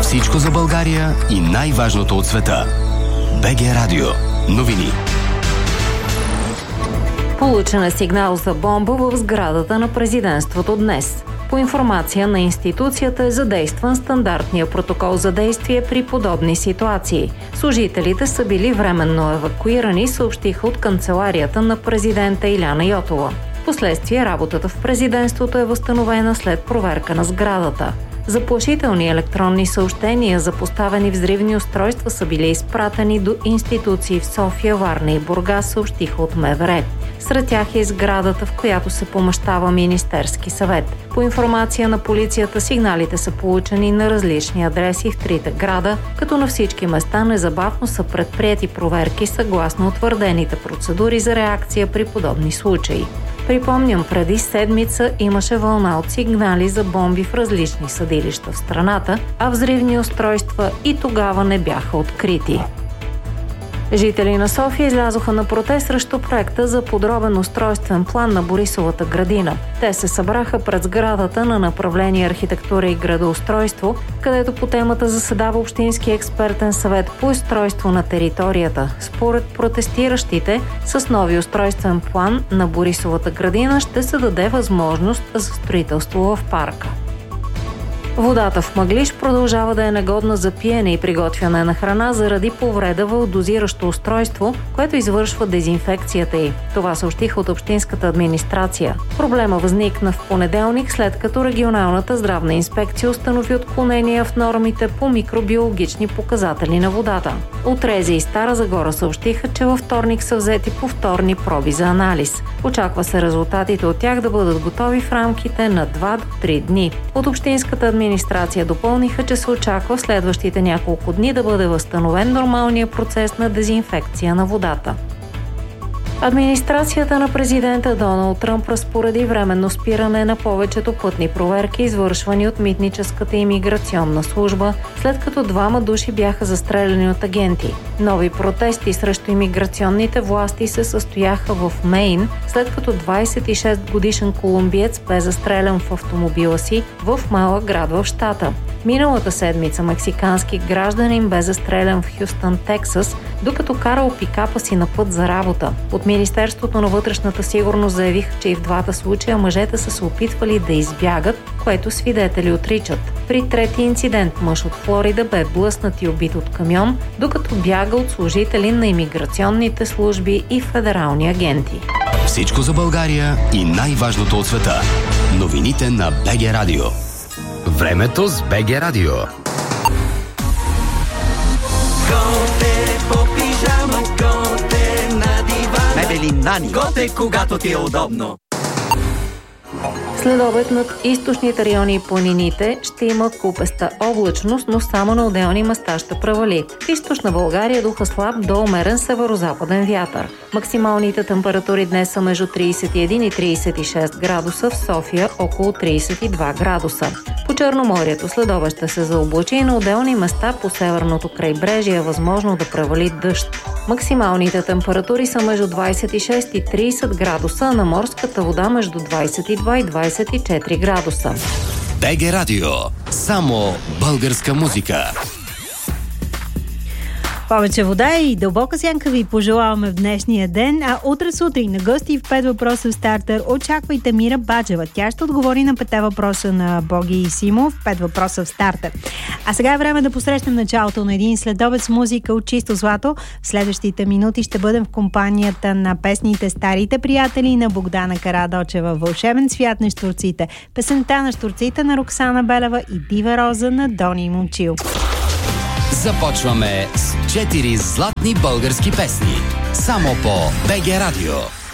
Всичко за България и най-важното от света. БГ Радио. Новини. Получен е сигнал за бомба в сградата на президентството днес. По информация на институцията е задействан стандартния протокол за действие при подобни ситуации. Служителите са били временно евакуирани, съобщиха от канцеларията на президента Иляна Йотова. Впоследствие работата в президентството е възстановена след проверка на сградата. Заплашителни електронни съобщения за поставени взривни устройства са били изпратени до институции в София, Варна и Бургас, съобщиха от МВР. Сред тях е сградата, в която се помещава Министерски съвет. По информация на полицията, сигналите са получени на различни адреси в трите града, като на всички места незабавно са предприети проверки съгласно утвърдените процедури за реакция при подобни случаи. Припомням, преди седмица имаше вълна от сигнали за бомби в различни съдилища в страната, а взривни устройства и тогава не бяха открити. Жители на София излязоха на протест срещу проекта за подробен устройствен план на Борисовата градина. Те се събраха пред сградата на направление архитектура и градоустройство, където по темата заседава Общински експертен съвет по устройство на територията. Според протестиращите, с нови устройствен план на Борисовата градина ще се даде възможност за строителство в парка. Водата в Мъглиж продължава да е негодна за пиене и приготвяне на храна заради повреда в дозиращо устройство, което извършва дезинфекцията й. Това съобщиха от Общинската администрация. Проблема възникна в понеделник, след като регионалната здравна инспекция установи отклонения в нормите по микробиологични показатели на водата. От Реза и Стара Загора съобщиха, че във вторник са взети повторни проби за анализ. Очаква се резултатите от тях да бъдат готови в рамките на 2 до 3 дни. От Общинската администрация допълниха, че се очаква в следващите няколко дни да бъде възстановен нормалния процес на дезинфекция на водата. Администрацията на президента Доналд Тръмп разпореди временно спиране на повечето пътни проверки, извършвани от митническата имиграционна служба, след като 2 души бяха застреляни от агенти. Нови протести срещу имиграционните власти се състояха в Мейн, след като 26-годишен колумбиец бе застрелян в автомобила си в малък град в щата. Миналата седмица мексикански гражданин бе застрелян в Хюстън, Тексас, докато карал пикапа си на път за работа. От Министерството на вътрешната сигурност заявиха, че и в двата случая мъжете са се опитвали да избягат, което свидетели отричат. При трети инцидент мъж от Флорида бе блъснат и убит от камион, докато бяга от служители на имиграционните служби и федерални агенти. Всичко за България и най-важното от света. Новините на БГ Радио. Времето с БГ Радио. Готе по пижама, готе на дивана. Мебели Нани. Готе, когато ти е удобно. След обед над източните райони и планините ще има купеста облачност, но само на отделни места ще превали. В източна България духа слаб до умерен северозападен вятър. Максималните температури днес са между 31 и 36 градуса, в София около 32 градуса. По Черноморието след обед ще се заоблачи и на отделни места по северното крайбрежие е възможно да превали дъжд. Максималните температури са между 26 и 30 градуса, а на морската вода между 22 и 24 градуса. БГ Радио. Само българска музика. Повече вода и дълбока сянка ви пожелаваме в днешния ден, а утре сутрин на гости в 5 въпроса в стартер очаквайте Мира Баджева. Тя ще отговори на 5 въпроса на Боги и Симо в 5 въпроса в стартер. А сега е време да посрещнем началото на един следобед с музика от чисто злато. В следващите минути ще бъдем в компанията на песните Старите приятели на Богдана Карадочева, Вълшебен свят на щурците, песента на щурците на Роксана Белева и Дива роза на Дони Момчил. Започваме с 4 златни български песни. Само по БГ Радио.